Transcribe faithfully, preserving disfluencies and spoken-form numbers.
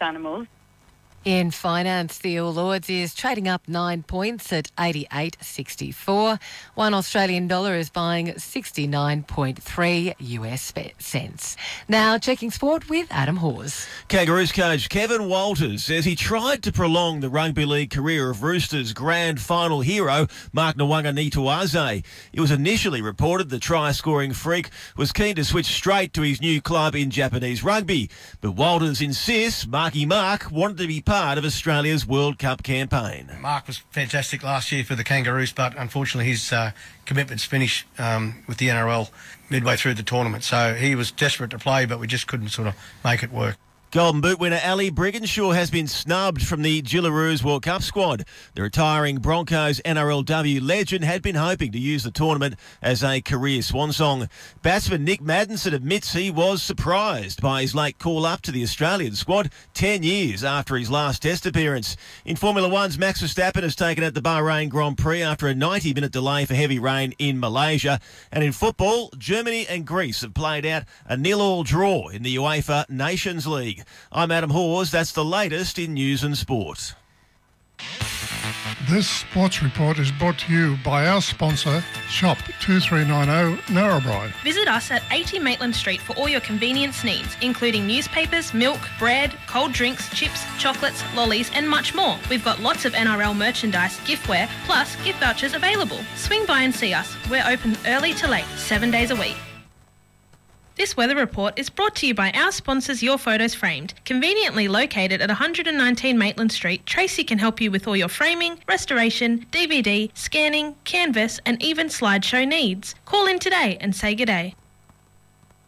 animals. In finance, the All Ords is trading up nine points at eighty-eight sixty-four. One Australian dollar is buying sixty-nine point three U S cents. Now checking sport with Adam Hawes. Kangaroos coach Kevin Walters says he tried to prolong the rugby league career of Roosters grand final hero Mark Nawaqanitawase. It was initially reported the try-scoring freak was keen to switch straight to his new club in Japanese rugby. But Walters insists Marky Mark wanted to be part of Australia's World Cup campaign. Mark was fantastic last year for the Kangaroos, but unfortunately his uh, commitments finished um, with the N R L midway through the tournament. So he was desperate to play, but we just couldn't sort of make it work. Golden Boot winner Ali Brigginshaw has been snubbed from the Gillaroos World Cup squad. The retiring Broncos N R L W legend had been hoping to use the tournament as a career swan song. Batsman Nick Maddinson admits he was surprised by his late call-up to the Australian squad ten years after his last Test appearance. In Formula One's Max Verstappen has taken out the Bahrain Grand Prix after a ninety-minute delay for heavy rain in Malaysia. And in football, Germany and Greece have played out a nil-all draw in the UEFA Nations League. I'm Adam Hawes. That's the latest in news and sport. This sports report is brought to you by our sponsor, Shop two three nine zero Narrabri. Visit us at eighty Maitland Street for all your convenience needs, including newspapers, milk, bread, cold drinks, chips, chocolates, lollies and much more. We've got lots of N R L merchandise, giftware, plus gift vouchers available. Swing by and see us. We're open early to late, seven days a week. This weather report is brought to you by our sponsors Your Photos Framed. Conveniently located at one hundred nineteen Maitland Street, Tracy can help you with all your framing, restoration, D V D, scanning, canvas and even slideshow needs. Call in today and say good day.